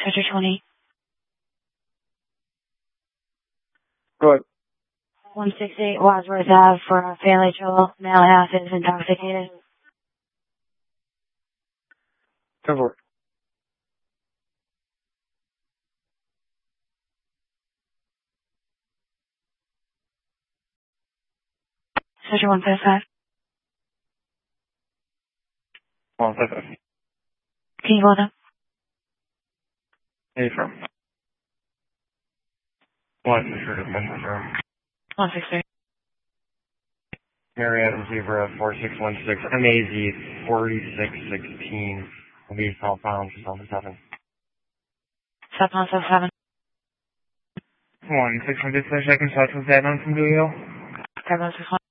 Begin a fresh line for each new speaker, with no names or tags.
Sector 20.
Go ahead.
168 Wadsworth Ave for Family Joel. Male half is intoxicated.
10-4.
Sector 155.
155.
Can you hold up?
Hey, from 163.
163.
Marietta Zebra 4616 MAZ 4616 will be southbound to 77.
Southbound 77.
1600 I can start with that on from Louisville.
Southbound 61.